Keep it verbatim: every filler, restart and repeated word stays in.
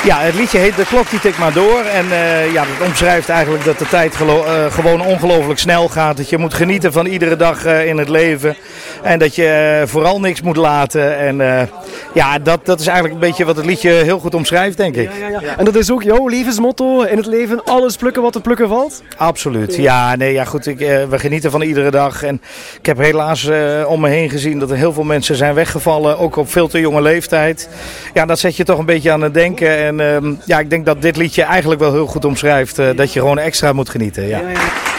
Ja, het liedje heet De Klok die tikt maar door. En uh, ja, dat omschrijft eigenlijk dat de tijd gelo- uh, gewoon ongelooflijk snel gaat. Dat je moet genieten van iedere dag uh, in het leven. En dat je uh, vooral niks moet laten. En uh, ja, dat, dat is eigenlijk een beetje wat het liedje heel goed omschrijft, denk ik. Ja, ja, ja. En dat is ook jouw levensmotto in het leven, alles plukken wat te plukken valt? Absoluut, ja, nee, ja goed, ik, uh, we genieten van iedere dag. En ik heb helaas uh, om me heen gezien dat er heel veel mensen zijn weggevallen, ook op veel te jonge leeftijd. Ja, dat zet je toch een beetje aan het denken. En uh, ja, ik denk dat dit liedje eigenlijk wel heel goed omschrijft uh, dat je gewoon extra moet genieten. Ja. Ja, ja.